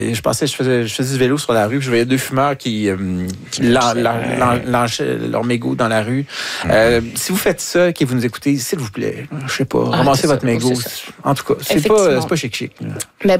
Et je faisais du vélo sur la rue, puis je voyais deux fumeurs qui lâchaient leur mégot dans la rue. Si vous faites ça, que vous nous écoutez, s'il vous plaît, je sais pas, ramassez votre mégot. En tout cas, c'est pas chic. Mais